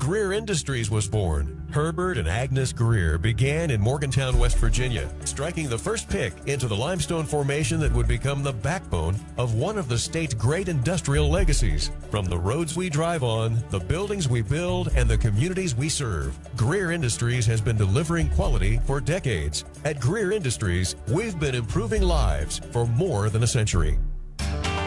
Greer Industries was born. Herbert and Agnes Greer began in Morgantown, West Virginia, striking the first pick into the limestone formation that would become the backbone of one of the state's great industrial legacies. From the roads we drive on, the buildings we build, and the communities we serve, Greer Industries has been delivering quality for decades. At Greer Industries, we've been improving lives for more than a century.